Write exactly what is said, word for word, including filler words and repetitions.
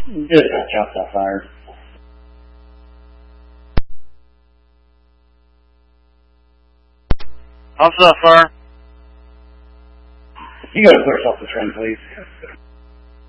Just chop that fire. How's that fire? You gotta clear yourself the train, please.